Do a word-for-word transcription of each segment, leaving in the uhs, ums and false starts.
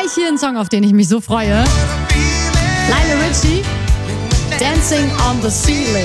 ich hier einen Song, auf den ich mich so freue. Lionel Richie, Dancing on the Ceiling.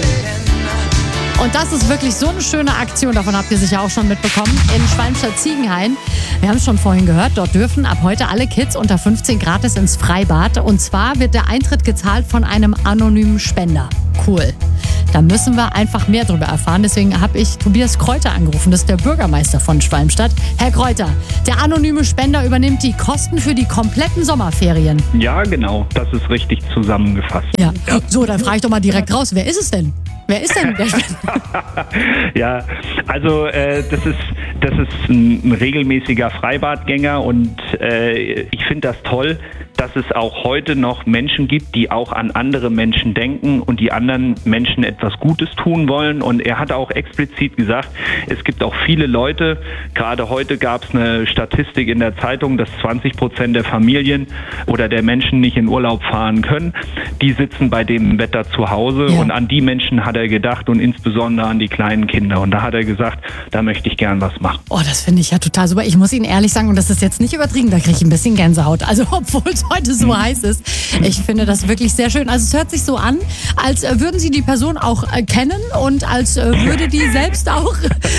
Und das ist wirklich so eine schöne Aktion, davon habt ihr sicher auch schon mitbekommen, in Schwalmstadt-Ziegenhain. Wir haben es schon vorhin gehört, dort dürfen ab heute alle Kids unter fünfzehn gratis ins Freibad. Und zwar wird der Eintritt gezahlt von einem anonymen Spender. Cool. Da müssen wir einfach mehr drüber erfahren. Deswegen habe ich Tobias Kräuter angerufen. Das ist der Bürgermeister von Schwalmstadt. Herr Kräuter, der anonyme Spender übernimmt die Kosten für die kompletten Sommerferien. Ja, genau. Das ist richtig zusammengefasst. Ja. ja. So, dann frage ich doch mal direkt raus. Wer ist es denn? Wer ist denn der Spender? Ja, also äh, das ist das ist ein, ein regelmäßiger Freibadgänger und äh, ich finde das toll, dass es auch heute noch Menschen gibt, die auch an andere Menschen denken und die anderen Menschen etwas Gutes tun wollen. Und er hat auch explizit gesagt, es gibt auch viele Leute, gerade heute gab es eine Statistik in der Zeitung, dass zwanzig Prozent der Familien oder der Menschen nicht in Urlaub fahren können. Die sitzen bei dem Wetter zu Hause ja. Und an die Menschen hat er gedacht und insbesondere an die kleinen Kinder. Und da hat er gesagt, da möchte ich gern was machen. Oh, das finde ich ja total super. Ich muss Ihnen ehrlich sagen, und das ist jetzt nicht übertrieben, da kriege ich ein bisschen Gänsehaut. Also obwohl es heute so heiß ist. Ich finde das wirklich sehr schön. Also es hört sich so an, als würden Sie die Person auch äh, kennen und als äh, würde die selbst auch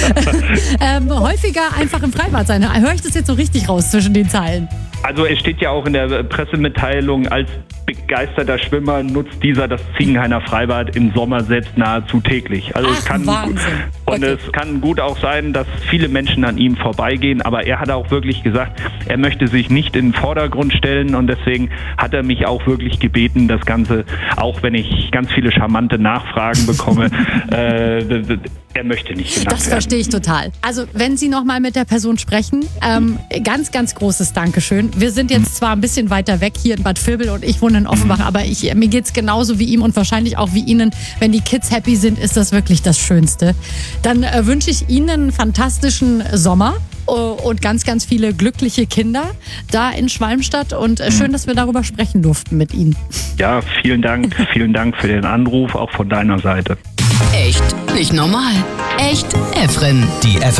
ähm, häufiger einfach im Freibad sein. Höre ich das jetzt so richtig raus zwischen den Zeilen? Also es steht ja auch in der Pressemitteilung, als begeisterter Schwimmer nutzt dieser das Ziegenhainer Freibad im Sommer selbst nahezu täglich. Also Ach, es kann Wahnsinn. Und okay. es kann gut auch sein, dass viele Menschen an ihm vorbeigehen, aber er hat auch wirklich gesagt, er möchte sich nicht in den Vordergrund stellen und deswegen hat er mich auch wirklich gebeten, das Ganze, auch wenn ich ganz viele charmante Nachfragen bekomme, äh, er möchte nicht genannt Das verstehe ich total. Also wenn Sie nochmal mit der Person sprechen, ähm, ganz, ganz großes Dankeschön. Wir sind jetzt zwar ein bisschen weiter weg hier in Bad Vilbel und ich wohne in Offenbach, aber ich, mir geht es genauso wie ihm und wahrscheinlich auch wie Ihnen. Wenn die Kids happy sind, ist das wirklich das Schönste. Dann äh, wünsche ich Ihnen einen fantastischen Sommer und ganz, ganz viele glückliche Kinder da in Schwalmstadt und äh, schön, dass wir darüber sprechen durften mit Ihnen. Ja, vielen Dank. Vielen Dank für den Anruf, auch von deiner Seite. Echt nicht normal. Echt Efren. Die